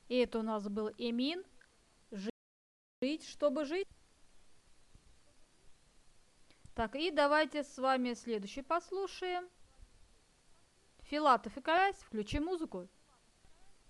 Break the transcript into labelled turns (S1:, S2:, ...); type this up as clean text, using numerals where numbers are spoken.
S1: И это у нас был Эмин. Жить, чтобы жить. Так, и давайте с вами следующий послушаем. Филатов и Карась, включи музыку.